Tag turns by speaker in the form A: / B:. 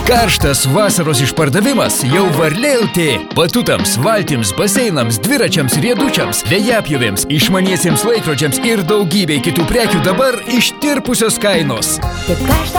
A: Karštas vasaros išpardavimas jau Varlė LT. Batutams, valtims, baseinams, dviračiams, riedučiams, vėjapjovėms, išmaniesiems laikrodžiams ir daugybei kitų prekių dabar ištirpusios kainos.
B: Taip karšta